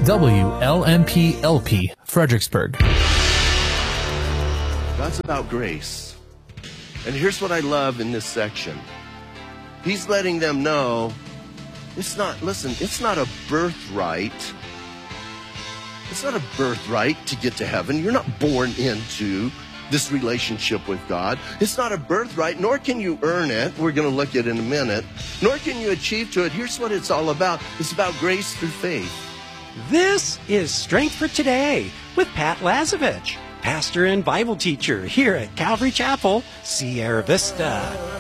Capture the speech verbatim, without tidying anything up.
W L M P L P, Fredericksburg. God's about grace. And here's what I love in this section. He's letting them know, it's not, listen, it's not a birthright. It's not a birthright to get to heaven. You're not born into this relationship with God. It's not a birthright, nor can you earn it. We're going to look at it in a minute. Nor can you achieve to it. Here's what it's all about. It's about grace through faith. This is Strength for Today with Pat Lazovich, pastor and Bible teacher here at Calvary Chapel, Sierra Vista.